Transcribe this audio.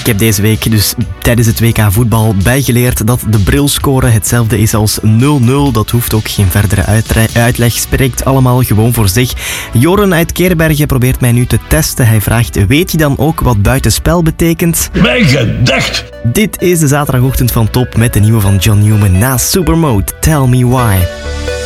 Ik heb deze week dus tijdens het WK voetbal bijgeleerd dat de brilscore hetzelfde is als 0-0. Dat hoeft ook geen verdere uitleg, spreekt allemaal gewoon voor zich. Joren uit Keerbergen probeert mij nu te testen. Hij vraagt, weet je dan ook wat buitenspel betekent? Mijn gedacht! Dit is de zaterdagochtend van Top met de nieuwe van John Newman na Supermode. Tell Me Why.